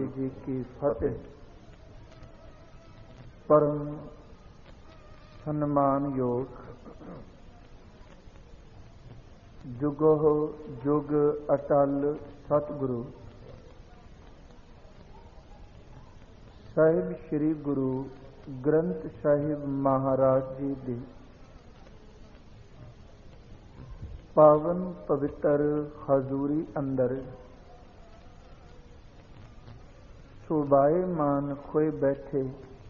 जी की फतेह। परम सम्मान योग जुगो जुग अटल सतगुरु ਸਾਹਿਬ श्री गुरु ग्रंथ साहिब महाराज जी दी पावन पवित्र हजूरी अंदर सुबाए मान खोए बैठे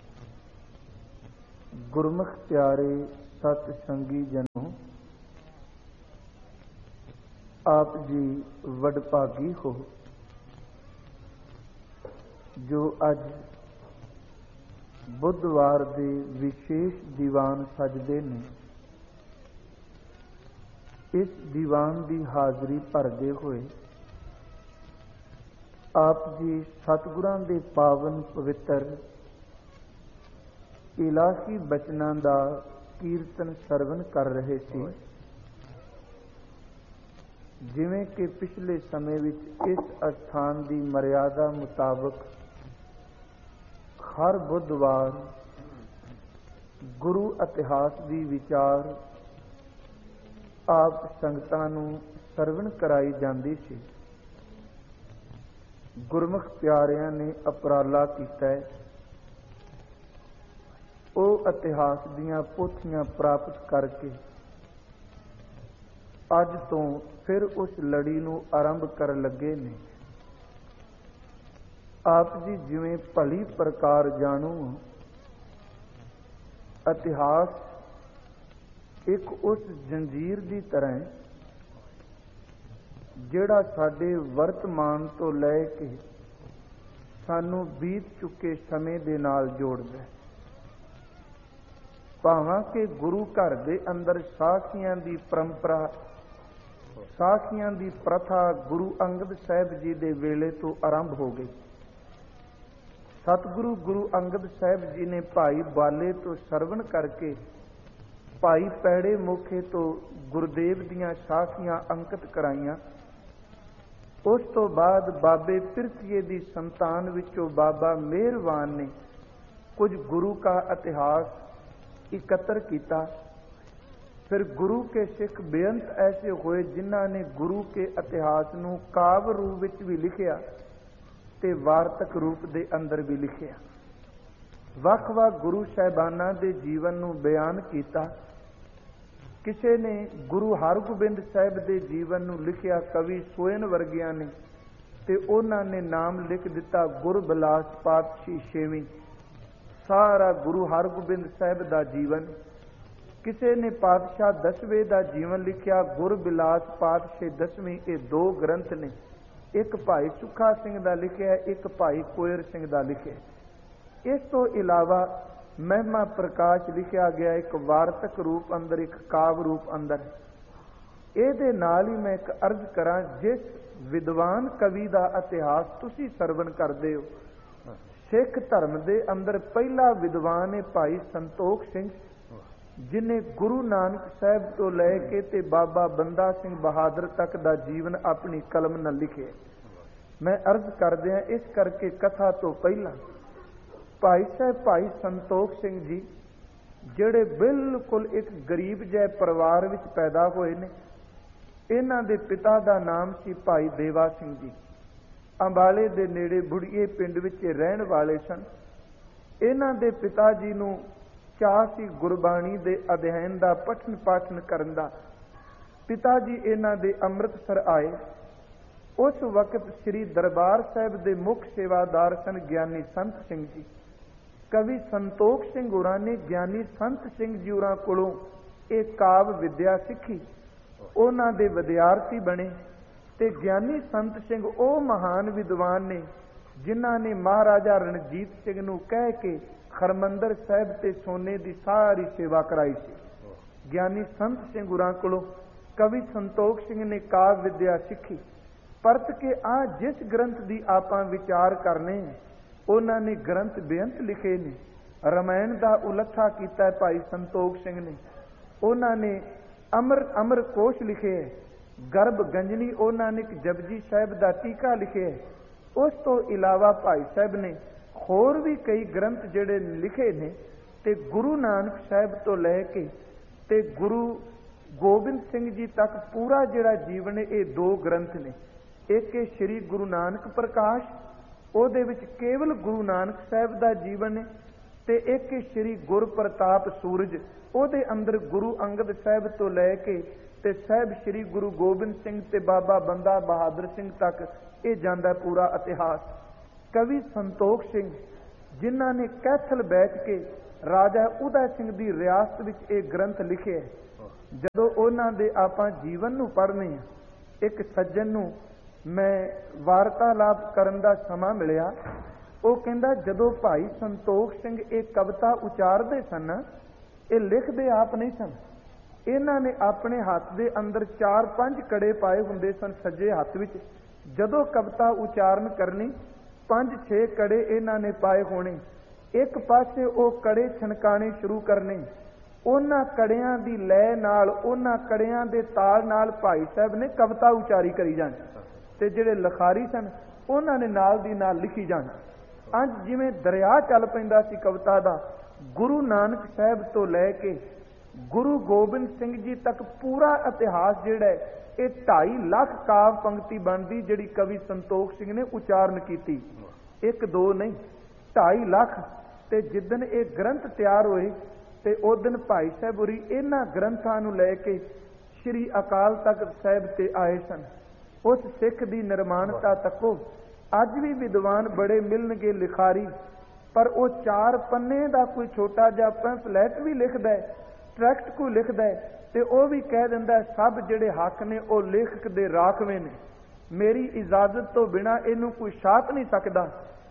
गुरमुख प्यारे सत संगी जनों, आप जी वडभागी हो जो अज बुधवार दे विशेष दीवान सजदे ने। इस दीवान की हाजरी भरदे हुए आप जी सतगुरां दे पावन पवित्र इलाही बचनां दा कीर्तन सरवण कर रहे सी। जिवें कि पिछले समय विच इस अस्थान की मर्यादा मुताबक हर बुधवार गुरु इतिहास की विचार आप संगतां नूं सरवण कराई जाती सी। गुरमुख प्यारियां ने उपराला कीता है, ਉਹ इतिहास दीयां पोथियां प्राप्त करके अज तो फिर उस लड़ी नूं आरंभ कर लगे ने। आप जी जिवें भली प्रकार जाणो, इतिहास एक उस जंजीर की तरह जिहड़ा साडे वर्तमान तो लै के सानू बीत चुके समय दे नाल जोड़दा है। भावां कि गुरु घर दे अंदर साखियां दी परंपरा, साखियां दी प्रथा गुरु अंगद साहिब जी दे वेले तो आरंभ हो गई। सतगुरु गुरु अंगद साहिब जी ने भाई बाले तो सरवण करके भाई पैड़े मोखे तो गुरदेव दियां साखियां अंकित कराइयां। उस तो बाद बाबे पिरथीए दी संतान विचों बाबा मेहरवान ने कुछ गुरु का इतिहास इकत्र किया। फिर गुरु के सिख बेअंत ऐसे हुए जिन्हां ने गुरु के इतिहास नूं काव्य रूप विच भी लिखिया ते वार्तक रूप दे अंदर भी लिखिया। वख-वख गुरु साहिबाना दे जीवन नूं बयान किया। किसी ने गुरु हरगोबिंद साहिब दे जीवन नूं लिखिया कवि सोयन वर्गियां ने, ते उन्हां ने नाम लिख दिता गुरबिलास पातशाही छेवीं। सारा गुरु हरगोबिंद साहिब दा जीवन। किसी ने पातशाह दसवें दा जीवन लिखिया गुरबिलास पातशाही दसवीं। ये दो ग्रंथ ने, एक भाई सुखा सिंह दा लिखिया, एक भाई कोयर सिंह दा लिखिया। इस तो इलावा महिमा प्रकाश लिखिया गया एक वार्तक रूप अंदर, एक काव्य रूप अंदर। ਇਹਦੇ नाल ही मैं एक अर्ज करा, जिस विद्वान कवि का इतिहास तुसी सरवण करते हो, सिख धर्म के अंदर पहला विद्वान है भाई संतोख सिंह, जिन्हें गुरु नानक साहब तो लैके ते बाबा बंदा सिंह बहादुर तक का जीवन अपनी कलम न लिखे। मैं अर्ज कर दिया इस करके कथा तो पहला भाई साहब भाई संतोख सिंह जी जिहड़े बिल्कुल एक गरीब जै परिवार विच पैदा होए ने। इन्हां दे पिता दा नाम सी भाई देवा सिंह जी। अंबाले दे नेड़े बुढ़िए पिंड विच रहण वाले सन। इन्हां दे पिता जी नूं चाह सी गुरबाणी दे अध्ययन दा पठन पाठन करन दा। पिता जी इन्हां दे अमृतसर आए। उस वक्त श्री दरबार साहिब दे मुख सेवादार सन ज्ञानी संत सिंह जी। कवि संतोख सिंह होरां ने ज्ञानी संत सिंह जी होरां कोलों एक काव्य विद्या सीखी। उन्हां दे विद्यार्थी बने ते ज्ञानी संत सिंह ओ महान विद्वान ने जिन्हां ने महाराजा रणजीत सिंह नूं कह के हरमंदर साहिब ते सोने की सारी सेवा कराई सी। ज्ञानी संत सिंह होरां कोलों कवि संतोख सिंह ने काव्य विद्या सीखी। परत के आ जिस ग्रंथ की आपां विचार करने उन्हां ने ग्रंथ बेअंत लिखे ने। रामायण का उलथा किया भाई संतोख सिंह ने। उन्हां ने अमर कोश लिखे है। गर्भ गंजनी उन्हां ने एक जपजी साहिब का टीका लिखे है। ਉਸ ਤੋਂ ਇਲਾਵਾ ਭਾਈ ਸਾਹਿਬ ਨੇ ਹੋਰ ਵੀ ਕਈ ਗ੍ਰੰਥ ਜਿਹੜੇ ਲਿਖੇ ਨੇ, ਤੇ ਗੁਰੂ ਨਾਨਕ ਸਾਹਿਬ ਤੋਂ ਲੈ ਕੇ ਤੇ ਗੁਰੂ ਗੋਬਿੰਦ ਸਿੰਘ ਜੀ ਤੱਕ ਪੂਰਾ ਜਿਹੜਾ ਜੀਵਨ ਹੈ, ਇਹ 2 ਗ੍ਰੰਥ ਨੇ। ਇੱਕ ਹੈ ਸ੍ਰੀ ਗੁਰੂ ਨਾਨਕ ਪ੍ਰਕਾਸ਼, ਉਹਦੇ ਵਿੱਚ ਕੇਵਲ ਗੁਰੂ ਨਾਨਕ ਸਾਹਿਬ ਦਾ ਜੀਵਨ ਹੈ, ਤੇ ਇੱਕ ਹੈ ਸ੍ਰੀ ਗੁਰ ਪ੍ਰਤਾਪ ਸੂਰਜ, ਉਹਦੇ ਅੰਦਰ ਗੁਰੂ ਅੰਗਦ ਸਾਹਿਬ ਤੋਂ ਲੈ ਕੇ ਤੇ ਸਾਹਿਬ ਸ੍ਰੀ ਗੁਰੂ ਗੋਬਿੰਦ ਸਿੰਘ ਤੇ ਬਾਬਾ ਬੰਦਾ ਬਹਾਦਰ ਸਿੰਘ ਤੱਕ ਇਹ ਜਾਂਦਾ ਪੂਰਾ ਇਤਿਹਾਸ। ਕਵੀ ਸੰਤੋਖ ਸਿੰਘ, ਜਿਨ੍ਹਾਂ ਨੇ ਕੈਥਲ ਬੈਠ ਕੇ ਰਾਜਾ ਉਦੈ ਸਿੰਘ ਦੀ ਰਿਆਸਤ ਵਿੱਚ ਇਹ ਗ੍ਰੰਥ ਲਿਖਿਆ, ਜਦੋਂ ਉਹਨਾਂ ਦੇ ਆਪਾਂ ਜੀਵਨ ਨੂੰ ਪੜ੍ਹਨੇ ਆ, ਇੱਕ ਸੱਜਣ ਨੂੰ ਮੈਂ ਵਾਰਤਾਲਾਪ ਕਰਨ ਦਾ ਸਮਾਂ ਮਿਲਿਆ। ਉਹ ਕਹਿੰਦਾ ਜਦੋਂ ਭਾਈ ਸੰਤੋਖ ਸਿੰਘ ਇਹ ਕਵਿਤਾ ਉਚਾਰਦੇ ਸਨ, ਇਹ ਲਿਖਦੇ ਆਪ ਨਹੀਂ ਸਨ, ਇਹਨਾਂ ਨੇ ਆਪਣੇ ਹੱਥ ਦੇ ਅੰਦਰ 4-5 ਕੜੇ ਪਾਏ ਹੁੰਦੇ ਸਨ ਸੱਜੇ ਹੱਥ ਵਿੱਚ। ਜਦੋਂ ਕਵਿਤਾ ਉਚਾਰਨ ਕਰਨੀ 5-6 ਕੜੇ ਇਹਨਾਂ ਨੇ ਪਾਏ ਹੋਣੇ, ਇੱਕ ਪਾਸੇ ਉਹ ਕੜੇ ਛਣਕਾਣੇ ਸ਼ੁਰੂ ਕਰਨੇ। ਉਹਨਾਂ ਕੜਿਆਂ ਦੀ ਲੈ ਨਾਲ, ਉਹਨਾਂ ਕੜਿਆਂ ਦੇ ਤਾਲ ਨਾਲ ਭਾਈ ਸਾਹਿਬ ਨੇ ਕਵਿਤਾ ਉਚਾਰੀ ਕਰੀ ਜਾਣੀ, ਤੇ ਜਿਹੜੇ ਲਿਖਾਰੀ ਸਨ ਉਹਨਾਂ ਨੇ ਨਾਲ ਦੀ ਨਾਲ ਲਿਖੀ ਜਾਣਾ। ਅੱਜ ਜਿਵੇਂ ਦਰਿਆ ਚੱਲ ਪੈਂਦਾ ਸੀ ਕਵਿਤਾ ਦਾ, ਗੁਰੂ ਨਾਨਕ ਸਾਹਿਬ ਤੋਂ ਲੈ ਕੇ ਗੁਰੂ ਗੋਬਿੰਦ ਸਿੰਘ ਜੀ ਤੱਕ ਪੂਰਾ ਇਤਿਹਾਸ ਜਿਹੜਾ ਇਹ 2.5 ਲੱਖ ਕਾਵ ਪੰਕਤੀ ਬਣਦੀ, ਜਿਹੜੀ ਕਵੀ ਸੰਤੋਖ ਸਿੰਘ ਨੇ ਉਚਾਰਨ ਕੀਤੀ। 1-2 ਨਹੀਂ, 2.5 ਲੱਖ। ਤੇ ਜਿੱਦਣ ਇਹ ਗ੍ਰੰਥ ਤਿਆਰ ਹੋਏ ਤੇ ਉਸ ਦਿਨ ਭਾਈ ਸਾਹਿਬ ਹੋਰੀ ਇਹਨਾਂ ਗ੍ਰੰਥਾਂ ਨੂੰ ਲੈ ਕੇ ਸ੍ਰੀ ਅਕਾਲ ਤਖਤ ਸਾਹਿਬ ਤੇ ਆਏ ਸਨ। ਉਸ ਸਿੱਖ ਦੀ ਨਿਰਮਾਣਤਾ ਤੱਕੋ ਅੱਜ ਵੀ ਵਿਦਵਾਨ ਬੜੇ ਮਿਲਣਗੇ ਲਿਖਾਰੀ, ਪਰ ਉਹ 4 ਪੰਨੇ ਦਾ ਕੋਈ ਛੋਟਾ ਜਿਹਾ ਪੈਂਫਲੇਟ ਵੀ ਲਿਖਦਾ, ਟਰੈਕਟ ਕੋਈ ਲਿਖਦਾ, ਤੇ ਉਹ ਵੀ ਕਹਿ ਦਿੰਦਾ ਸਭ ਜਿਹੜੇ ਹੱਕ ਨੇ ਉਹ ਲੇਖਕ ਦੇ ਰਾਖਵੇਂ ਨੇ, ਮੇਰੀ ਇਜਾਜ਼ਤ ਤੋਂ ਬਿਨਾਂ ਇਹਨੂੰ ਕੋਈ ਛਾਪ ਨਹੀਂ ਸਕਦਾ।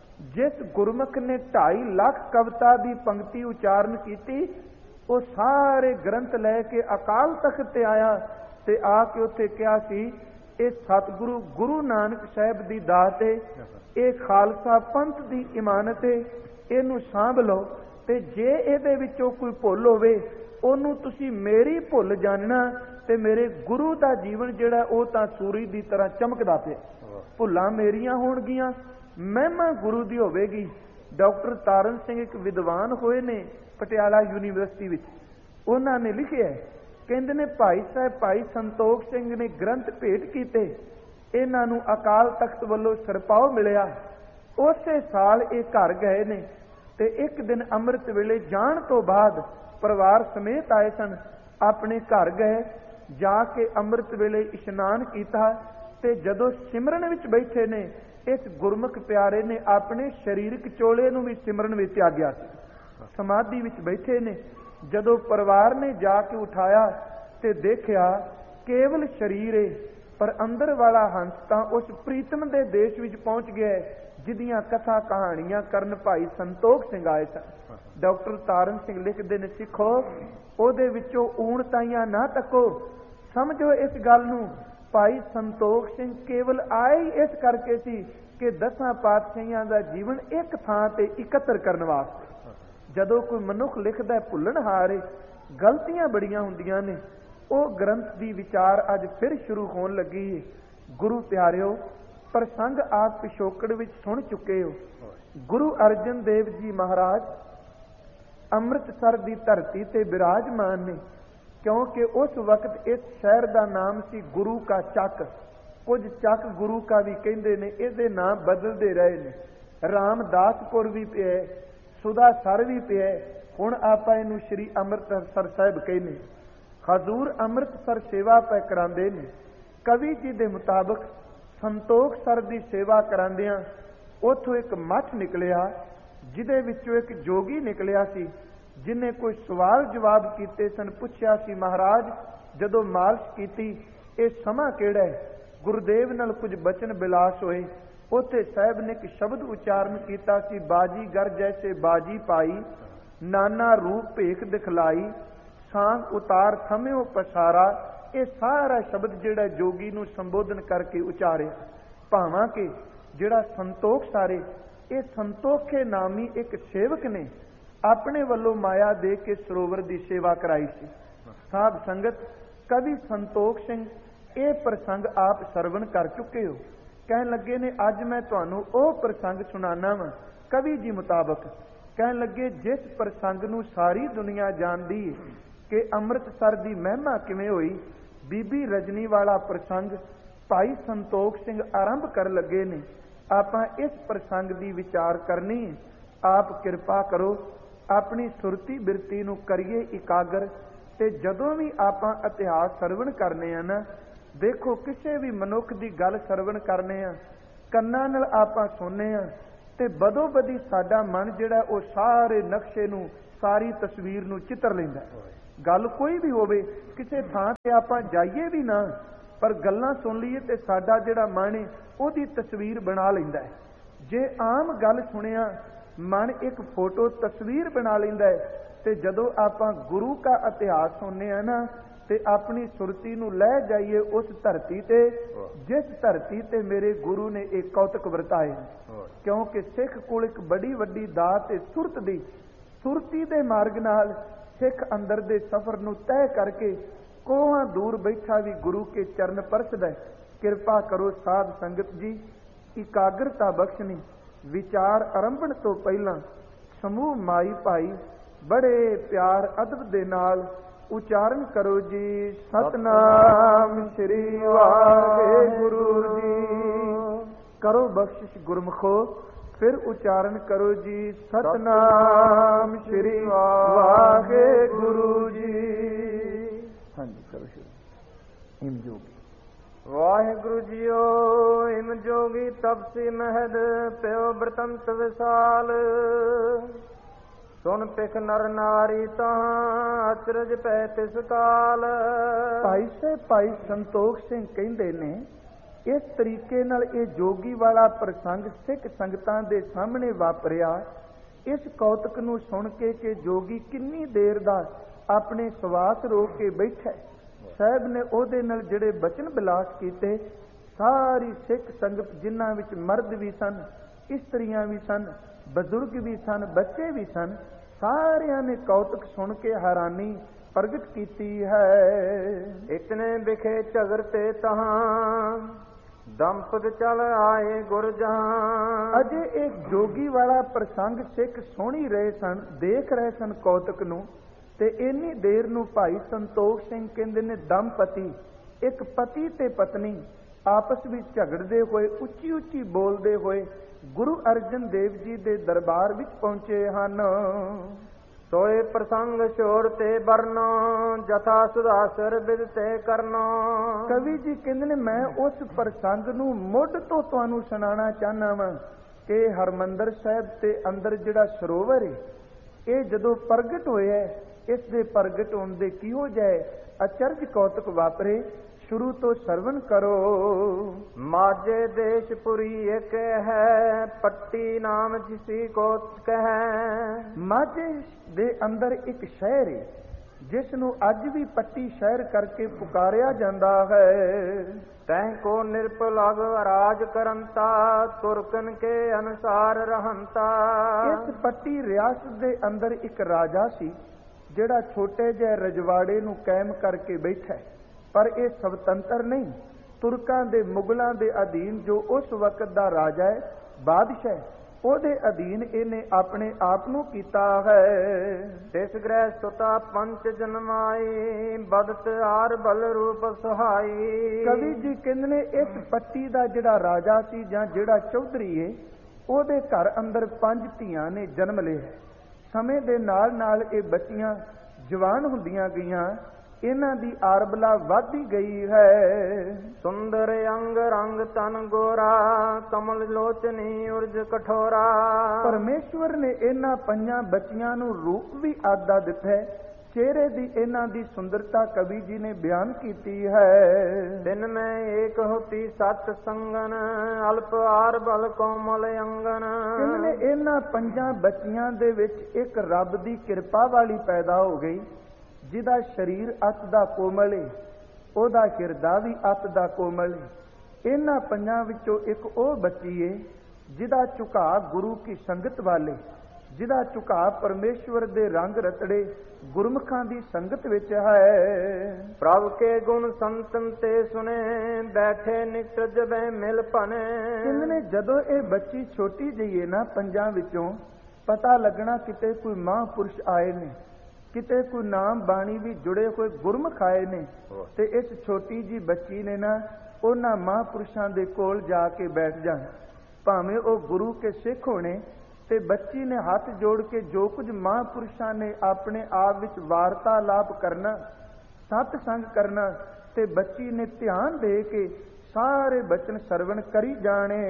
ਜਿਸ ਗੁਰਮੁਖ ਨੇ 2.5 ਲੱਖ ਕਵਿਤਾ ਦੀ ਪੰਕਤੀ ਉਚਾਰਨ ਕੀਤੀ, ਉਹ ਸਾਰੇ ਗ੍ਰੰਥ ਲੈ ਕੇ ਅਕਾਲ ਤਖਤ ਤੇ ਆਇਆ ਤੇ ਆ ਕੇ ਉੱਥੇ ਕਿਹਾ ਸੀ ਇਹ ਸਤਿਗੁਰੂ ਗੁਰੂ ਨਾਨਕ ਸਾਹਿਬ ਦੀ ਦਾਤ ਹੈ, ਇਹ ਖਾਲਸਾ ਪੰਥ ਦੀ ਇਮਾਨਤ ਹੈ, ਇਹਨੂੰ ਸਾਂਭ ਲਓ, ਤੇ ਜੇ ਇਹਦੇ ਵਿੱਚੋਂ ਕੋਈ ਭੁੱਲ ਹੋਵੇ ਉਹਨੂੰ ਤੁਸੀਂ ਮੇਰੀ ਭੁੱਲ ਜਾਣਨਾ, ਤੇ ਮੇਰੇ ਗੁਰੂ ਦਾ ਜੀਵਨ ਜਿਹੜਾ ਉਹ ਤਾਂ ਸੂਰਜ ਦੀ ਤਰ੍ਹਾਂ ਚਮਕਦਾ ਪਿਆ। ਭੁੱਲਾਂ ਮੇਰੀਆਂ ਹੋਣਗੀਆਂ, ਮਹਿਮਾ ਗੁਰੂ ਦੀ ਹੋਵੇਗੀ। ਡਾਕਟਰ ਤਾਰਨ ਸਿੰਘ ਇੱਕ ਵਿਦਵਾਨ ਹੋਏ ਨੇ ਪਟਿਆਲਾ ਯੂਨੀਵਰਸਿਟੀ ਵਿੱਚ, ਉਹਨਾਂ ਨੇ ਲਿਖਿਆ, ਕਹਿੰਦੇ ਨੇ ਭਾਈ ਸਾਹਿਬ ਭਾਈ ਸੰਤੋਖ ਸਿੰਘ ਨੇ ਗ੍ਰੰਥ ਭੇਟ ਕੀਤੇ, ਇਹਨਾਂ ਨੂੰ ਅਕਾਲ ਤਖਤ ਵੱਲੋਂ ਸਿਰਪਾਓ ਮਿਲਿਆ। ਉਸੇ ਸਾਲ ਇਹ ਘਰ ਗਏ ਨੇ, ਤੇ ਇੱਕ ਦਿਨ ਅੰਮ੍ਰਿਤ ਵੇਲੇ ਜਾਣ ਤੋਂ ਬਾਅਦ ਪਰਿਵਾਰ ਸਮੇਤ ਆਏ ਸਨ, ਆਪਣੇ ਘਰ ਗਏ, ਜਾ ਕੇ ਅੰਮ੍ਰਿਤ ਵੇਲੇ ਇਸ਼ਨਾਨ ਕੀਤਾ, ਤੇ ਜਦੋਂ ਸਿਮਰਨ ਵਿੱਚ ਬੈਠੇ ਨੇ ਇਸ ਗੁਰਮੁਖ ਪਿਆਰੇ ਨੇ ਆਪਣੇ ਸਰੀਰਕ ਚੋਲੇ ਨੂੰ ਵੀ ਸਿਮਰਨ ਵਿੱਚ ਤਿਆਗਿਆ ਸੀ। ਸਮਾਧੀ ਵਿੱਚ ਬੈਠੇ ਨੇ, ਜਦੋਂ ਪਰਿਵਾਰ ਨੇ ਜਾ ਕੇ ਉਠਾਇਆ ਤੇ ਦੇਖਿਆ ਕੇਵਲ ਸਰੀਰ ਏ, ਪਰ ਅੰਦਰ ਵਾਲਾ ਹੰਸ ਤਾਂ ਉਸ ਪ੍ਰੀਤਮ ਦੇ ਦੇਸ਼ ਵਿੱਚ ਪਹੁੰਚ ਗਿਆ ਜਿਹਦੀਆਂ ਕਥਾ ਕਹਾਣੀਆਂ ਕਰਨ ਭਾਈ ਸੰਤੋਖ ਸਿੰਘ ਆਏ ਸਨ। ਡਾਕਟਰ ਤਾਰਨ ਸਿੰਘ ਲਿਖਦੇ ਨੇ, ਸਿੱਖੋ ਉਹਦੇ ਵਿੱਚੋਂ ਊਣਤਾਈਆਂ ਨਾ ਤੱਕੋ, ਸਮਝੋ ਇਸ ਗੱਲ ਨੂੰ, ਭਾਈ ਸੰਤੋਖ ਸਿੰਘ ਕੇਵਲ ਆਏ ਹੀ ਇਸ ਕਰਕੇ ਸੀ ਕਿ 10 ਪਾਤਸ਼ਾਹੀਆਂ ਦਾ ਜੀਵਨ ਇੱਕ ਥਾਂ ਤੇ ਇਕੱਤਰ ਕਰਨ ਵਾਸਤੇ। ਜਦੋਂ ਕੋਈ ਮਨੁੱਖ ਲਿਖਦਾ ਭੁੱਲਣਹਾਰ ਏ, ਗਲਤੀਆਂ ਬੜੀਆਂ ਹੁੰਦੀਆਂ ਨੇ। ਉਹ ਗ੍ਰੰਥ ਦੀ ਵਿਚਾਰ ਅੱਜ ਫਿਰ ਸ਼ੁਰੂ ਹੋਣ ਲੱਗੀ ਹੈ। ਗੁਰੂ ਪਿਆਰਿਓ, ਪ੍ਰਸੰਗ ਆਪ ਪਿਛੋਕੜ ਵਿੱਚ ਸੁਣ ਚੁੱਕੇ ਹੋ। ਗੁਰੂ ਅਰਜਨ ਦੇਵ ਜੀ ਮਹਾਰਾਜ ਅੰਮ੍ਰਿਤਸਰ ਦੀ ਧਰਤੀ ਤੇ ਬਿਰਾਜਮਾਨ ਨੇ, ਕਿਉਂਕਿ ਉਸ ਵਕਤ ਇਸ ਸ਼ਹਿਰ ਦਾ ਨਾਮ ਸੀ ਗੁਰੂ ਕਾ ਚੱਕ। ਕੁਝ ਚੱਕ ਗੁਰੂ ਕਾ ਵੀ ਕਹਿੰਦੇ ਨੇ, ਇਹਦੇ ਨਾਮ ਬਦਲਦੇ ਰਹੇ ਨੇ। ਰਾਮਦਾਸਪੁਰ ਵੀ ਪਿਆ, ਸੁਦਾਸਰ ਵੀ ਪਿਆ, ਹੁਣ ਆਪਾਂ ਇਹਨੂੰ ਸ਼੍ਰੀ ਅੰਮ੍ਰਿਤਸਰ ਸਾਹਿਬ ਕਹਿੰਦੇ। ਹਜ਼ੂਰ ਅੰਮ੍ਰਿਤਸਰ ਸੇਵਾ ਪੈ ਕਰਾਉਂਦੇ ਨੇ। ਕਵੀ ਜੀ ਦੇ ਮੁਤਾਬਕ ਸੰਤੋਖ ਸਰ ਦੀ ਸੇਵਾ ਕਰਾਉਂਦਿਆਂ ਉੱਥੋਂ ਇੱਕ ਮੱਠ ਨਿਕਲਿਆ, ਜਿਹਦੇ ਵਿੱਚੋਂ ਇੱਕ ਜੋਗੀ ਨਿਕਲਿਆ ਸੀ, ਜਿਹਨੇ ਕੋਈ ਸਵਾਲ ਜਵਾਬ ਕੀਤੇ ਸਨ। ਪੁੱਛਿਆ ਸੀ, ਮਹਾਰਾਜ ਜਦੋਂ ਮਾਲਸ਼ ਕੀਤੀ ਇਹ ਸਮਾਂ ਕਿਹੜਾ ਹੈ? ਗੁਰਦੇਵ ਨਾਲ ਕੁਝ ਬਚਨ ਬਿਲਾਸ ਹੋਏ। ਉੱਥੇ ਸਾਹਿਬ ਨੇ ਇੱਕ ਸ਼ਬਦ ਉਚਾਰਨ ਕੀਤਾ ਸੀ, ਬਾਜੀਗਰ ਜੈਸੇ ਬਾਜੀ ਪਾਈ, ਨਾਨਾ ਰੂਪ ਭੇਖ ਦਿਖਲਾਈ, ਸਾਂਗ ਉਤਾਰ ਥਮਿਓ ਪਸਾਰਾ। ਇਹ ਸਾਰਾ ਸ਼ਬਦ ਜਿਹੜਾ ਜੋਗੀ ਨੂੰ ਸੰਬੋਧਨ ਕਰਕੇ ਉਚਾਰਿਆ। ਭਾਵਾਂ ਕਿ ਜਿਹੜਾ ਸੰਤੋਖ ਸਾਰੇ, ਇਹ ਸੰਤੋਖੇ ਨਾਮੀ ਇੱਕ ਸੇਵਕ ਨੇ ਆਪਣੇ ਵੱਲੋਂ ਮਾਇਆ ਦੇ ਕੇ ਸਰੋਵਰ ਦੀ ਸੇਵਾ ਕਰਾਈ ਸੀ। ਸਾਧ ਸੰਗਤ, ਕਵੀ ਸੰਤੋਖ ਸਿੰਘ ਇਹ ਪ੍ਰਸੰਗ ਆਪ ਸਰਵਣ ਕਰ ਚੁੱਕੇ ਹੋ। ਕਹਿਣ ਲੱਗੇ ਨੇ ਅੱਜ ਮੈਂ ਤੁਹਾਨੂੰ ਉਹ ਪ੍ਰਸੰਗ ਸੁਣਾਣਾ ਵਾਂ ਕਵੀ ਜੀ ਮੁਤਾਬਕ। ਕਹਿਣ ਲੱਗੇ ਜਿਸ ਪ੍ਰਸੰਗ ਨੂੰ ਸਾਰੀ ਦੁਨੀਆ ਜਾਣਦੀ ਹੈ ਕਿ ਅੰਮ੍ਰਿਤਸਰ ਦੀ ਮਹਿਮਾ ਕਿਵੇਂ ਹੋਈ, ਬੀਬੀ ਰਜਨੀ ਵਾਲਾ ਪ੍ਰਸੰਗ ਭਾਈ ਸੰਤੋਖ ਸਿੰਘ ਆਰੰਭ ਕਰਨ ਲੱਗੇ ਨੇ। ਆਪਾਂ ਇਸ ਪ੍ਰਸੰਗ ਦੀ ਵਿਚਾਰ ਕਰਨੀ ਹੈ। ਆਪ ਕਿਰਪਾ ਕਰੋ ਆਪਣੀ ਸੁਰਤੀ ਬਿਰਤੀ ਨੂੰ ਕਰੀਏ ਇਕਾਗਰ, ਤੇ ਜਦੋਂ ਵੀ ਆਪਾਂ ਇਤਿਹਾਸ ਸਰਵਣ ਕਰਨੇ ਆ ਨਾ, ਦੇਖੋ ਕਿਸੇ ਵੀ ਮਨੁੱਖ ਦੀ ਗੱਲ ਸਰਵਣ ਕਰਨੇ ਆ, ਕੰਨਾਂ ਨਾਲ ਆਪਾਂ ਸੁਣਨੇ ਆ ਤੇ ਬਦੋ ਬਦੀ ਸਾਡਾ ਮਨ ਜਿਹੜਾ ਉਹ ਸਾਰੇ ਨਕਸ਼ੇ ਨੂੰ, ਸਾਰੀ ਤਸਵੀਰ ਨੂੰ ਚਿੱਤਰ ਲੈਂਦਾ। ਗੱਲ ਕੋਈ ਵੀ ਹੋਵੇ, ਕਿਸੇ ਥਾਂ ਤੇ ਆਪਾਂ ਜਾਈਏ ਵੀ ਨਾ, ਪਰ ਗੱਲਾਂ ਸੁਣ ਲਈਏ ਤੇ ਸਾਡਾ ਜਿਹੜਾ ਮਨ ਹੈ ਉਹਦੀ ਤਸਵੀਰ ਬਣਾ ਲੈਂਦਾ ਹੈ। ਜੇ ਆਮ ਗੱਲ ਸੁਣਿਆ ਮਨ ਇੱਕ ਫੋਟੋ ਤਸਵੀਰ ਬਣਾ ਲੈਂਦਾ ਹੈ, ਤੇ ਜਦੋਂ ਆਪਾਂ ਗੁਰੂ ਦਾ ਇਤਿਹਾਸ ਸੁਣਨੇ ਆ ਨਾ, ਤੇ ਆਪਣੀ ਸੁਰਤੀ ਨੂੰ ਲੈ ਜਾਈਏ ਉਸ ਧਰਤੀ ਤੇ ਜਿਸ ਧਰਤੀ ਤੇ ਮੇਰੇ ਗੁਰੂ ਨੇ ਇਹ ਕੌਤਕ ਵਰਤਾਏ। ਕਿਉਂਕਿ ਸਿੱਖ ਕੋਲ ਇੱਕ ਬੜੀ ਵੱਡੀ ਦਾਤ ਤੇ ਸੁਰਤ ਦੀ, ਸੁਰਤੀ ਦੇ ਮਾਰਗ ਨਾਲ ਸਿੱਖ ਅੰਦਰ ਦੇ ਸਫ਼ਰ ਨੂੰ ਤੈਅ ਕਰਕੇ ਕੋਹਾਂ ਦੂਰ ਬੈਠਾ ਵੀ ਗੁਰੂ ਕੇ ਚਰਨ ਪਰਸਦਾ। ਕਿਰਪਾ ਕਰੋ ਸਾਧ ਸੰਗਤ ਜੀ, ਇਕਾਗਰਤਾ ਬਖਸ਼ਣੀ। ਵਿਚਾਰ ਆਰੰਭਣ ਤੋਂ ਪਹਿਲਾਂ ਸਮੂਹ ਮਾਈ ਭਾਈ ਬੜੇ ਪਿਆਰ ਅਦਬ ਦੇ ਨਾਲ ਉਚਾਰਨ ਕਰੋ ਜੀ, ਸਤਨਾਮ ਸ੍ਰੀ ਵਾਹਿਗੁਰੂ ਜੀ। ਕਰੋ ਬਖਸ਼ਿਸ਼ ਗੁਰਮੁਖੋ, ਫਿਰ ਉਚਾਰਨ ਕਰੋ ਜੀ, ਸਤਨਾਮ ਸ੍ਰੀ ਵਾਹਿਗੁਰੂ ਜੀ। ਹਾਂਜੀ ਕਰੋ ਸ਼ੁਰੂ। ਹਿਮ ਜੋਗੀ ਵਾਹਿਗੁਰੂ ਜੀਓ, ਹਿਮ ਜੋਗੀ ਤਪਸੀ ਮਹਿਦ ਪਿਓ ਬ੍ਰਤੰਤ ਵਿਸਾਲ, ਸੁਣ ਪਿਖ ਨਰ ਨਾਰੀ ਤਾਂ ਅਚਰਜ ਪੈ ਤਿਸ ਕਾਲ। ਭਾਈ ਸੰਤੋਖ ਸਿੰਘ ਕਹਿੰਦੇ ਨੇ, ਇਸ ਤਰੀਕੇ ਨਾਲ ਇਹ ਜੋਗੀ ਵਾਲਾ ਪ੍ਰਸੰਗ ਸਿੱਖ ਸੰਗਤਾਂ ਦੇ ਸਾਹਮਣੇ ਵਾਪਰਿਆ। ਇਸ ਕੌਤਕ ਨੂੰ ਸੁਣ ਕੇ ਕਿ ਜੋਗੀ ਕਿੰਨੀ ਦੇਰ ਦਾ ਆਪਣੇ ਸਵਾਸ ਰੋਕ ਕੇ ਬੈਠਾ, ਸਾਹਿਬ ਨੇ ਉਹਦੇ ਨਾਲ ਜਿਹੜੇ ਬਚਨ ਬਿਲਾਸ ਕੀਤੇ, ਸਾਰੀ ਸਿੱਖ ਸੰਗਤ ਜਿਨ੍ਹਾਂ ਵਿੱਚ ਮਰਦ ਵੀ ਸਨ, ਇਸਤਰੀਆਂ ਵੀ ਸਨ, ਬਜ਼ੁਰਗ ਵੀ ਸਨ, ਬੱਚੇ ਵੀ ਸਨ, ਸਾਰਿਆਂ ਨੇ ਕੌਤਕ ਸੁਣ ਕੇ ਹੈਰਾਨੀ ਪ੍ਰਗਟ ਕੀਤੀ ਹੈ। ਇਤਨੇ ਵਿਖੇ ਝਗਰ ਤੇ ਤਹਾਂ ਦੰਪਤ ਚਲ ਆਏ ਗੁਰ ਜਹਾਂ। ਅਜੇ ਇੱਕ ਜੋਗੀ ਵਾਲਾ ਪ੍ਰਸੰਗ ਸਿੱਖ ਸੁਣ ਹੀ ਰਹੇ ਸਨ, ਦੇਖ ਰਹੇ ਸਨ ਕੌਤਕ ਨੂੰ, ਤੇ ਇੰਨੀ ਦੇਰ ਨੂੰ ਭਾਈ ਸੰਤੋਖ ਸਿੰਘ ਕਹਿੰਦੇ ਨੇ ਦੰਪਤੀ, ਇੱਕ ਪਤੀ ਤੇ ਪਤਨੀ ਆਪਸ ਵਿੱਚ ਝਗੜਦੇ ਹੋਏ, ਉੱਚੀ ਉੱਚੀ ਬੋਲਦੇ ਹੋਏ ਗੁਰੂ ਅਰਜਨ ਦੇਵ ਜੀ ਦੇ ਦਰਬਾਰ ਵਿੱਚ ਪਹੁੰਚੇ ਹਨ। ਸੋਏ ਪ੍ਰਸੰਗ ਛੋੜ ਤੇ ਬਰਨੋ, ਜਥਾ ਸੁਦਾਸਰ ਬਿਦ ਤੇ ਕਰਨੋ। ਕਵੀ ਜੀ ਕਹਿੰਦੇ ਨੇ ਮੈਂ ਉਸ ਪ੍ਰਸੰਗ ਨੂੰ ਮੁੱਢ ਤੋਂ ਤੁਹਾਨੂੰ ਸੁਣਾਉਣਾ ਚਾਹਨਾ ਵਾਂ ਕਿ ਹਰਮੰਦਰ ਸਾਹਿਬ ਤੇ ਅੰਦਰ ਜਿਹੜਾ ਸਰੋਵਰ ਹੈ, ਇਹ ਜਦੋਂ ਪ੍ਰਗਟ ਹੋਇਆ, ਇਸ ਦੇ ਪ੍ਰਗਟ ਹੋਣ ਦੇ ਕਿਹੋ ਜਿਹੇ ਅਚਰਜ ਕੌਤਕ ਵਾਪਰੇ, ਸ਼ੁਰੂ ਤੋਂ ਸਰਵਣ ਕਰੋ। ਮਾਝੇ ਦੇਸ਼ਪੁਰੀ ਇੱਕ ਹੈ, ਪੱਟੀ ਨਾਮ ਜਿਸੀ ਕੋ ਕਹੈ। ਮਾਝੇ ਦੇ ਅੰਦਰ ਇੱਕ ਸ਼ਹਿਰ ਹੈ ਜਿਸ ਨੂੰ ਅੱਜ ਵੀ ਪੱਟੀ ਸ਼ਹਿਰ ਕਰਕੇ ਪੁਕਾਰਿਆ ਜਾਂਦਾ ਹੈ। ਤੈਂ ਕੋ ਨਿਰਪਲਗ ਰਾਜ ਕਰੰਤਾ, ਤੁਰਕਨ ਕੇ ਅਨੁਸਾਰ ਰਹੰਤਾ। ਇਸ ਪੱਟੀ ਰਿਆਸਤ ਦੇ ਅੰਦਰ ਇੱਕ ਰਾਜਾ ਸੀ ਜਿਹੜਾ ਛੋਟੇ ਜਿਹੇ ਰਜਵਾੜੇ ਨੂੰ ਕਾਇਮ ਕਰਕੇ ਬੈਠਾ, ਪਰ ਇਹ ਸਵਤੰਤਰ ਨਹੀਂ, ਤੁਰਕਾਂ ਦੇ ਮੁਗਲਾਂ ਦੇ ਅਧੀਨ ਜੋ ਉਸ ਵਕਤ ਦਾ ਰਾਜਾ ਹੈ, ਬਾਦਸ਼ਾਹ, ਉਹਦੇ ਅਧੀਨ ਇਹਨੇ ਆਪਣੇ ਆਪ ਨੂੰ ਕੀਤਾ ਹੈ। ਤਿਸ ਗ੍ਰਹਿ ਸੁਤਾ ਪੰਚ ਜਨਮਾਈ, ਬਦਤ ਆਰ ਬਲ ਰੂਪ ਸੁਹਾਈ। ਕਵੀ ਜੀ ਕਹਿੰਦੇ ਨੇ ਇਸ ਪੱਟੀ ਦਾ ਜਿਹੜਾ ਰਾਜਾ ਸੀ ਜਾਂ ਜਿਹੜਾ ਚੌਧਰੀ ਹੈ, ਉਹਦੇ ਘਰ ਅੰਦਰ 5 ਧੀਆਂ ਨੇ ਜਨਮ ਲਿਆ। ਸਮੇਂ ਦੇ ਨਾਲ ਨਾਲ ਇਹ ਬੱਚੀਆਂ ਜਵਾਨ ਹੁੰਦੀਆਂ ਗਈਆਂ, ਇਹਨਾਂ ਦੀ ਆਰਬਲਾ ਵੱਧਦੀ ਗਈ ਹੈ। ਸੁੰਦਰ ਅੰਗ ਰੰਗ ਤਨ ਗੋਰਾ, ਕਮਲ ਲੋਚਨੀ ਉਰਜ ਕਠੋਰਾ। ਪਰਮੇਸ਼ਵਰ ਨੇ ਇਹਨਾਂ 5 ਬੱਚੀਆਂ ਨੂੰ ਰੂਪ ਵੀ ਆਦਾ ਦਿੱਤਾ ਹੈ। ਚਿਹਰੇ ਦੀ ਇਹਨਾਂ ਦੀ ਸੁੰਦਰਤਾ ਕਵੀ ਜੀ ਨੇ ਬਿਆਨ ਕੀਤੀ ਹੈ। ਦਿਨ ਮੈਂ ਏਕ ਹੋਤੀ ਸਤ ਸੰਗਨ, ਅਲਪ ਆਰ ਬਲ ਕੋਮਲ ਅੰਗਨ। ਇਹਨਾਂ 5 ਬੱਚੀਆਂ ਦੇ ਵਿੱਚ ਇੱਕ ਰੱਬ ਦੀ ਕਿਰਪਾ ਵਾਲੀ ਪੈਦਾ ਹੋ ਗਈ, ਜਿਹਦਾ ਸਰੀਰ ਅਤ ਦਾ ਕੋਮਲ ਹੈ, ਉਹਦਾ ਹਿਰਦਾ ਵੀ ਅਤ ਦਾ ਕੋਮਲ ਹੈ। ਇਹਨਾਂ 5 ਵਿੱਚੋਂ ਇੱਕ ਉਹ ਬੱਚੀ ਹੈ ਜਿਹਦਾ ਝੁਕਾਅ ਗੁਰੂ ਕੀ ਸੰਗਤ ਵਾਲੇ, ਜਿਹਦਾ ਝੁਕਾਅ ਪਰਮੇਸ਼ਵਰ ਦੇ ਰੰਗ ਰਤੜੇ ਗੁਰਮੁਖਾਂ ਦੀ ਸੰਗਤ ਵਿੱਚ ਹੈ। ਪ੍ਰਭ ਕੇ ਗੁਣ ਸੰਤਨ ਤੇ ਸੁਨੇ, ਬੈਠੇ ਨਿਕਟ ਜਬੈ ਮਿਲ ਭਨੇ। ਕਹਿੰਦੇ ਜਦੋਂ ਇਹ ਬੱਚੀ ਛੋਟੀ ਜਿਹੀ ਹੈ ਨਾ, ਪੰਜਾਂ ਵਿੱਚੋਂ ਪਤਾ ਲੱਗਣਾ ਕਿਤੇ ਕੋਈ ਮਹਾਂਪੁਰਸ਼ ਆਏ ਨੇ, ਕਿਤੇ ਕੋਈ ਨਾਮ ਬਾਣੀ ਵੀ ਜੁੜੇ ਹੋਏ ਗੁਰਮੁਖ ਆਏ ਨੇ, ਤੇ ਇਸ ਛੋਟੀ ਜੀ ਬੱਚੀ ਨੇ ਨਾ ਉਹਨਾਂ ਮਹਾਂਪੁਰਸ਼ਾਂ ਦੇ ਕੋਲ ਜਾ ਕੇ ਬੈਠ ਜਾਣ। ਭਾਵੇਂ ਉਹ ਗੁਰੂ ਕੇ ਸਿੱਖ ਹੋਣੇ, ਤੇ ਬੱਚੀ ਨੇ ਹੱਥ ਜੋੜ ਕੇ ਜੋ ਕੁਝ ਮਹਾਂਪੁਰਸ਼ਾਂ ਨੇ ਆਪਣੇ ਆਪ ਵਿੱਚ ਵਾਰਤਾਲਾਪ ਕਰਨਾ, ਸਤਸੰਗ ਕਰਨਾ, ਤੇ ਬੱਚੀ ਨੇ ਧਿਆਨ ਦੇ ਕੇ ਸਾਰੇ ਬਚਨ ਸਰਵਣ ਕਰੀ ਜਾਣੇ।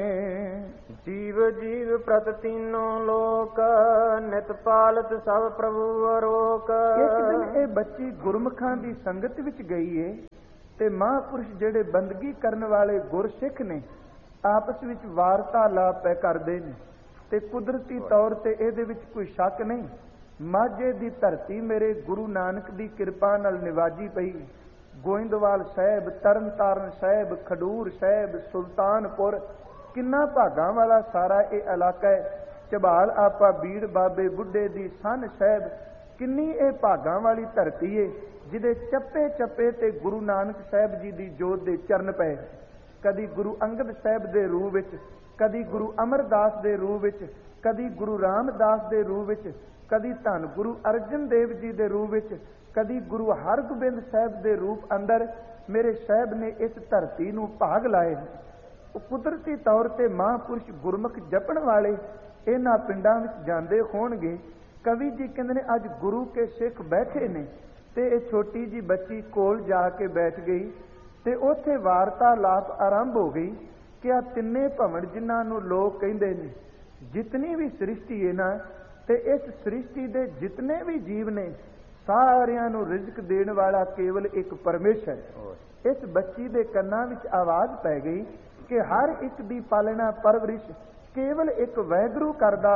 ਜੀਵ ਜੀਵ ਪ੍ਰਤ ਤੀਨੋ ਲੋਕ, ਨਿਤ ਪਾਲਤ ਸਭ ਪ੍ਰਭੂ ਅਰੋਕ। ਇੱਕ ਦਿਨ ਇਹ ਬੱਚੀ ਗੁਰਮੁਖਾਂ ਦੀ ਸੰਗਤ ਵਿੱਚ ਗਈ ਏ, ਤੇ ਮਹਾਂਪੁਰਸ਼ ਜਿਹੜੇ ਬੰਦਗੀ ਕਰਨ ਵਾਲੇ ਗੁਰਸਿੱਖ ਨੇ ਆਪਸ ਵਿੱਚ ਵਾਰਤਾਲਾਪ ਕਰਦੇ ਨੇ। ਤੇ ਕੁਦਰਤੀ ਤੌਰ ਤੇ ਇਹਦੇ ਵਿੱਚ ਕੋਈ ਸ਼ੱਕ ਨਹੀਂ, ਮਾਝੇ ਦੀ ਧਰਤੀ ਮੇਰੇ ਗੁਰੂ ਨਾਨਕ ਦੀ ਕਿਰਪਾ ਨਾਲ ਨਿਵਾਜੀ ਪਈ। ਗੋਇੰਦਵਾਲ ਸਾਹਿਬ, ਤਰਨਤਾਰਨ ਸਾਹਿਬ, ਖਡੂਰ ਸਾਹਿਬ, ਸੁਲਤਾਨਪੁਰ, ਕਿੰਨਾ ਭਾਗਾਂ ਵਾਲਾ ਸਾਰਾ ਇਹ ਇਲਾਕਾ ਹੈ। ਝਬਾਲ ਆਪਾ ਬੀੜ ਬਾਬੇ ਬੁੱਢੇ ਦੀ ਸੰਨ ਸਾਹਿਬ, ਕਿੰਨੀ ਇਹ ਭਾਗਾਂ ਵਾਲੀ ਧਰਤੀ ਏ, ਜਿਹਦੇ ਚੱਪੇ ਚੱਪੇ ਤੇ ਗੁਰੂ ਨਾਨਕ ਸਾਹਿਬ ਜੀ ਦੀ ਜੋਤ ਦੇ ਚਰਨ ਪਏ। ਕਦੀ ਗੁਰੂ ਅੰਗਦ ਸਾਹਿਬ ਦੇ ਰੂਪ ਵਿੱਚ, ਕਦੀ ਗੁਰੂ ਅਮਰਦਾਸ ਦੇ ਰੂਪ ਵਿੱਚ, ਕਦੀ ਗੁਰੂ ਰਾਮਦਾਸ ਦੇ ਰੂਪ ਵਿੱਚ, ਕਦੀ ਧੰਨ ਗੁਰੂ ਅਰਜਨ ਦੇਵ ਜੀ ਦੇ ਰੂਪ ਵਿੱਚ, ਕਦੀ ਗੁਰੂ ਹਰਗੋਬਿੰਦ ਸਾਹਿਬ ਦੇ ਰੂਪ ਅੰਦਰ ਮੇਰੇ ਸਾਹਿਬ ਨੇ ਇਸ ਧਰਤੀ ਨੂੰ ਭਾਗ ਲਾਏ। ਉਹ ਕੁਦਰਤੀ ਤੌਰ ਤੇ ਮਹਾਂਪੁਰਸ਼ ਗੁਰਮੁਖ ਜਪਣ ਵਾਲੇ ਇਹਨਾਂ ਪਿੰਡਾਂ ਵਿੱਚ ਜਾਂਦੇ ਹੋਣਗੇ। ਕਵੀ ਜੀ ਕਹਿੰਦੇ ਨੇ ਅੱਜ ਗੁਰੂ ਕੇ ਸਿੱਖ ਬੈਠੇ ਨੇ, ਤੇ ਇਹ ਛੋਟੀ ਜੀ ਬੱਚੀ ਕੋਲ ਜਾ ਕੇ ਬੈਠ ਗਈ, ਤੇ ਉੱਥੇ ਵਾਰਤਾਲਾਪ ਆਰੰਭ ਹੋ ਗਈ ਕਿ ਆ ਤਿੰਨੇ ਭਵਨ ਜਿਨ੍ਹਾਂ ਨੂੰ ਲੋਕ ਕਹਿੰਦੇ ਨੇ, ਜਿਤਨੀ ਵੀ ਸ੍ਰਿਸ਼ਟੀ ਹੈ ਨਾ, ਤੇ ਇਸ ਸ੍ਰਿਸ਼ਟੀ ਦੇ ਜਿਤਨੇ ਵੀ ਜੀਵ ਨੇ, ਸਾਰਿਆਂ ਨੂੰ ਰਿਜ਼ਕ ਦੇਣ ਵਾਲਾ ਕੇਵਲ ਇੱਕ ਪਰਮੇਸ਼ਰ। ਇਸ ਬੱਚੀ ਦੇ ਕੰਨਾਂ ਵਿੱਚ ਆਵਾਜ਼ ਪੈ ਗਈ ਕਿ ਹਰ ਇੱਕ ਦੀ ਪਾਲਣਾ ਪਰਵਰਿਸ਼ ਕੇਵਲ ਇੱਕ ਵਾਹਿਗੁਰੂ ਕਰਦਾ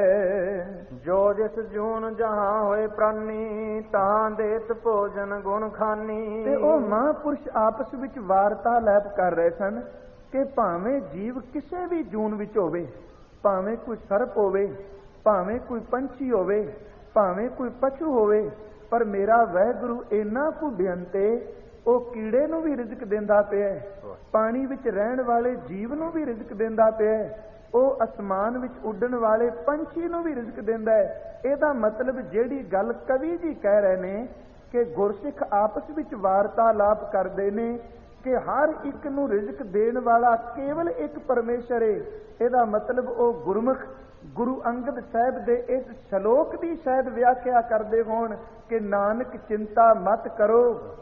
ਹੈ। ਜੋ ਜਿਸ ਜੂਨ ਜਹਾਂ ਹੋਏ ਪ੍ਰਾਨੀ, ਤਾਂ ਦੇਤ ਭੋਜਨ ਗੁਣ ਖਾਨੀ। ਤੇ ਉਹ ਮਹਾਂਪੁਰਸ਼ ਆਪਸ ਵਿੱਚ ਵਾਰਤਾਲਾਪ ਕਰ ਰਹੇ ਸਨ ਕਿ ਭਾਵੇਂ ਜੀਵ ਕਿਸੇ ਵੀ ਜੂਨ ਵਿੱਚ ਹੋਵੇ, ਭਾਵੇਂ ਕੋਈ ਸਰਪ ਹੋਵੇ, ਭਾਵੇਂ ਕੋਈ ਪੰਛੀ ਹੋਵੇ, ਭਾਵੇਂ ਕੋਈ ਪਸ਼ੂ ਹੋਵੇ, ਪਰ ਮੇਰਾ ਵਾਹਿਗੁਰੂ ਇੰਨਾ ਕੁ ਬੇਅੰਤ ਏ, ਉਹ ਕੀੜੇ ਨੂੰ ਵੀ ਰਿਜ਼ਕ ਦਿੰਦਾ ਪਿਆ, ਪਾਣੀ ਵਿੱਚ ਰਹਿਣ ਵਾਲੇ ਜੀਵ ਨੂੰ ਵੀ ਰਿਜ਼ਕ ਦਿੰਦਾ ਪਿਆ, ਉਹ ਅਸਮਾਨ ਵਿੱਚ ਉੱਡਣ ਵਾਲੇ ਪੰਛੀ ਨੂੰ ਵੀ ਰਿਜ਼ਕ ਦਿੰਦਾ ਹੈ। ਇਹਦਾ ਮਤਲਬ ਜਿਹੜੀ ਗੱਲ ਕਵੀ ਜੀ ਕਹਿ ਰਹੇ ਨੇ ਕਿ ਗੁਰਸਿੱਖ ਆਪਸ ਵਿੱਚ ਵਾਰਤਾਲਾਪ ਕਰਦੇ ਨੇ ਕਿ ਹਰ ਇੱਕ ਨੂੰ ਰਿਜ਼ਕ ਦੇਣ ਵਾਲਾ ਕੇਵਲ ਇੱਕ ਪਰਮੇਸ਼ਰ ਏ, ਇਹਦਾ ਮਤਲਬ ਉਹ ਗੁਰਮੁਖ ਗੁਰੂ ਅੰਗਦ ਸਾਹਿਬ ਦੇ ਇਸ ਸ਼ਲੋਕ ਦੀ ਸ਼ਾਇਦ ਵਿਆਖਿਆ ਕਰਦੇ ਹੋਣ ਕਿ ਨਾਨਕ ਚਿੰਤਾ ਮਤ ਕਰੋ,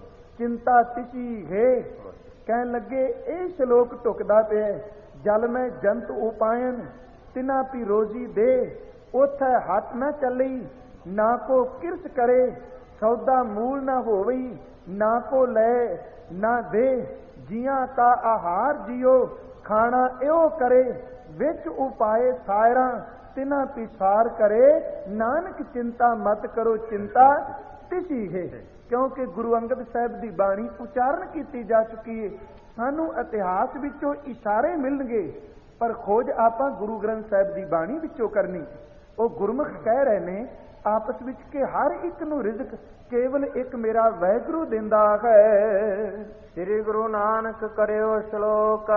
ਚਿੰਤਾ ਤਿਸੀ ਹੈ। ਕਹਿਣ ਲੱਗੇ ਇਹ ਸ਼ਲੋਕ ਢੁਕਦਾ ਪਿਆ, ਜਲ ਮੈਂ ਜੰਤ ਉਪਾਇਨ ਤਿਨਾ ਪੀ ਰੋਜ਼ੀ ਦੇ, ਉਥੇ ਹੱਥ ਨਾ ਚੱਲੀ ਨਾ ਕੋ ਕਿਰਸ ਕਰੇ, ਸੌਦਾ ਮੂਲ ਨਾ ਹੋਵਈ ਨਾ ਕੋ ਲੈ ਨਾ ਦੇ, ਜੀਆਂ ਕਾ ਆਹਾਰ ਜਿਉ ਖਾਣਾ ਇਹੋ ਕਰੇ, ਵਿੱਚ ਉਪਾਏ ਸਾਇਰਾਂ ਤਿਨਾ ਪਿਸਾਰ ਕਰੇ, ਨਾਨਕ ਚਿੰਤਾ ਮਤ ਕਰੋ ਚਿੰਤਾ ਤਿਸੀ ਹੈ। ਕਿਉਂਕਿ ਗੁਰੂ ਅੰਗਦ ਸਾਹਿਬ ਦੀ ਬਾਣੀ ਉਚਾਰਨ ਕੀਤੀ ਜਾ ਚੁੱਕੀ ਹੈ। ਸਾਨੂੰ ਇਤਿਹਾਸ ਵਿੱਚੋਂ ਇਸ਼ਾਰੇ ਮਿਲਣਗੇ, ਪਰ ਖੋਜ ਆਪਾਂ ਗੁਰੂ ਗ੍ਰੰਥ ਸਾਹਿਬ ਦੀ ਬਾਣੀ ਵਿੱਚੋਂ ਕਰਨੀ। ਉਹ ਗੁਰਮੁਖ ਕਹਿ ਰਹੇ ਨੇ ਆਪਸ ਵਿੱਚ ਕਿ ਹਰ ਇੱਕ ਨੂੰ ਰਿਜ਼ਕ ਕੇਵਲ ਇੱਕ ਮੇਰਾ ਵਾਹਿਗੁਰੂ ਦਿੰਦਾ ਹੈ। ਸ੍ਰੀ ਗੁਰੂ ਨਾਨਕ ਕਰਿਓ ਸ਼ਲੋਕ,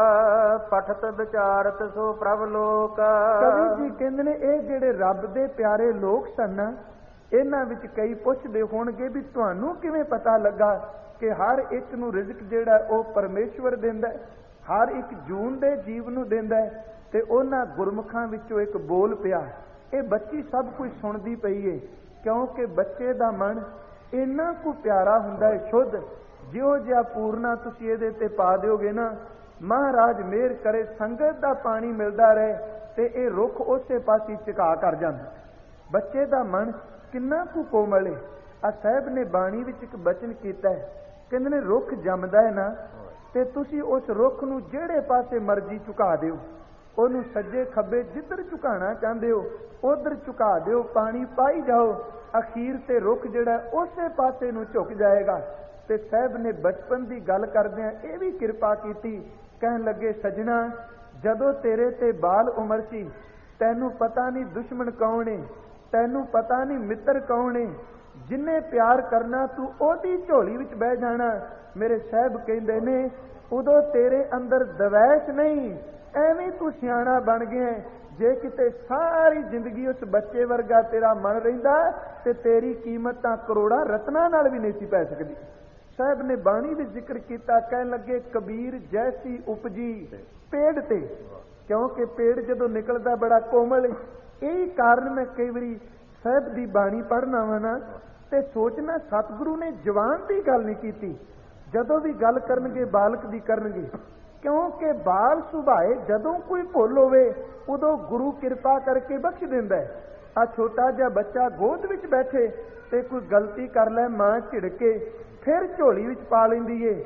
ਪਠਤ ਵਿਚਾਰਤ ਸੋ ਪ੍ਰਭ ਲੋਕ। ਕਵੀ ਜੀ ਕਹਿੰਦੇ ਨੇ ਇਹ ਜਿਹੜੇ ਰੱਬ ਦੇ ਪਿਆਰੇ ਲੋਕ ਸਨ, ਇਹਨਾਂ ਵਿੱਚ ਕਈ ਪੁੱਛਦੇ ਹੋਣਗੇ ਵੀ ਤੁਹਾਨੂੰ ਕਿਵੇਂ ਪਤਾ ਲੱਗਾ ਕਿ ਹਰ ਇੱਕ ਨੂੰ ਰਿਜ਼ਕ ਜਿਹੜਾ ਉਹ ਪਰਮੇਸ਼ਵਰ ਦਿੰਦਾ, ਹਰ ਇੱਕ ਜੂਨ ਦੇ ਜੀਵ ਨੂੰ ਦਿੰਦਾ। ਤੇ ਉਹਨਾਂ ਗੁਰਮੁਖਾਂ ਵਿੱਚੋਂ ਇੱਕ ਬੋਲ ਪਿਆ। ਇਹ ਬੱਚੀ ਸਭ ਕੁਝ ਸੁਣਦੀ ਪਈ ਏ, ਕਿਉਂਕਿ ਬੱਚੇ ਦਾ ਮਨ ਇੰਨਾ ਕੁ ਪਿਆਰਾ ਹੁੰਦਾ ਹੈ, ਸ਼ੁੱਧ। ਜਿਉਂ ਜਿਹਾ ਪੂਰਨਾ ਤੁਸੀਂ ਇਹਦੇ ਤੇ ਪਾ ਦਿਓਗੇ ਨਾ, ਮਹਾਰਾਜ ਮਿਹਰ ਕਰੇ ਸੰਗਤ ਦਾ ਪਾਣੀ ਮਿਲਦਾ ਰਹੇ ਤੇ ਇਹ ਰੁੱਖ ਉਸੇ ਪਾਸੇ ਝੁਕਾ ਕਰ ਜਾਂਦਾ। ਬੱਚੇ ਦਾ ਮਨ ਕਿੰਨਾ ਕੁ ਕੋਮਲ ਹੈ। ਆ ਸਾਹਿਬ ਨੇ ਬਾਣੀ ਵਿੱਚ ਇੱਕ ਬਚਨ ਕੀਤਾ ਹੈ, ਕਹਿੰਦੇ ਨੇ ਰੁੱਖ ਜੰਮਦਾ ਹੈ ਨਾ, ਤੇ ਤੁਸੀਂ ਉਸ ਰੁੱਖ ਨੂੰ ਜਿਹੜੇ ਪਾਸੇ ਮਰਜ਼ੀ ਝੁਕਾ ਦਿਓ, ਉਹਨੂੰ ਸੱਜੇ ਖੱਬੇ ਜਿੱਧਰ ਝੁਕਾਣਾ ਚਾਹੁੰਦੇ ਹੋ ਉਧਰ ਝੁਕਾ ਦਿਓ, ਪਾਣੀ ਪਾਈ ਜਾਓ, ਅਖੀਰ ਤੇ ਰੁੱਖ ਜਿਹੜਾ ਉਸੇ ਪਾਸੇ ਨੂੰ ਝੁਕ ਜਾਏਗਾ। ਤੇ ਸਾਹਿਬ ਨੇ ਬਚਪਨ ਦੀ ਗੱਲ ਕਰਦਿਆਂ ਇਹ ਵੀ ਕਿਰਪਾ ਕੀਤੀ, ਕਹਿਣ ਲੱਗੇ ਸਜਣਾ, ਜਦੋਂ ਤੇਰੇ ਤੇ ਬਾਲ ਉਮਰ ਸੀ ਤੈਨੂੰ ਪਤਾ ਨਹੀਂ ਦੁਸ਼ਮਣ ਕੌਣ ਏ, ਤੈਨੂੰ ਪਤਾ ਨਹੀਂ ਮਿੱਤਰ ਕੌਣ ਏ, ਜਿੰਨੇ ਪਿਆਰ ਕਰਨਾ ਤੂੰ ਉਹਦੀ ਝੋਲੀ ਵਿੱਚ ਬਹਿ ਜਾਣਾ। ਮੇਰੇ ਸਾਹਿਬ ਕਹਿੰਦੇ ਨੇ ਉਦੋਂ ਤੇਰੇ ਅੰਦਰ ਦਵੈਸ਼ ਨਹੀਂ, ਐਵੇਂ ਤੂੰ ਸਿਆਣਾ ਬਣ ਗਿਆ। ਜੇ ਕਿਤੇ ਸਾਰੀ ਜ਼ਿੰਦਗੀ ਉਸ ਬੱਚੇ ਵਰਗਾ ਤੇਰਾ ਮਨ ਰਹਿੰਦਾ ਤੇ ਤੇਰੀ ਕੀਮਤ ਤਾਂ ਕਰੋੜਾਂ ਰਤਨਾਂ ਨਾਲ ਵੀ ਨਹੀਂ ਸੀ ਪੈ ਸਕਦੀ। ਸਾਹਿਬ ਨੇ ਬਾਣੀ ਵਿੱਚ ਜ਼ਿਕਰ ਕੀਤਾ, ਕਹਿਣ ਲੱਗੇ ਕਬੀਰ ਜੈਸੀ ਉਪਜੀ ਪੇੜ ਤੇ, ਕਿਉਂਕਿ ਪੇੜ ਜਦੋਂ ਨਿਕਲਦਾ ਬੜਾ ਕੋਮਲ। ਇਹੀ ਕਾਰਨ ਮੈਂ ਕਈ ਵਾਰੀ ਸਾਹਿਬ ਦੀ ਬਾਣੀ ਪੜ੍ਹਨਾ ਵਾ ਨਾ ਤੇ ਸੋਚਣਾ ਸਤਿਗੁਰੂ ਨੇ ਜਵਾਨ ਦੀ ਗੱਲ ਨਹੀਂ ਕੀਤੀ, ਜਦੋਂ ਵੀ ਗੱਲ ਕਰਨਗੇ ਬਾਲਕ ਦੀ ਕਰਨਗੇ, ਕਿਉਂਕਿ ਬਾਲ ਸੁਭਾਏ ਜਦੋਂ ਕੋਈ ਭੁੱਲ ਹੋਵੇ ਉਦੋਂ ਗੁਰੂ ਕਿਰਪਾ ਕਰਕੇ ਬਖਸ਼ ਦਿੰਦਾ ਹੈ। ਆ ਛੋਟਾ ਜਿਹਾ ਬੱਚਾ ਗੋਦ ਵਿੱਚ ਬੈਠੇ ਤੇ ਕੋਈ ਗਲਤੀ ਕਰ ਲੈ, ਮਾਂ ਝਿੜਕੇ ਫਿਰ ਝੋਲੀ ਵਿੱਚ ਪਾ ਲੈਂਦੀ ਏ,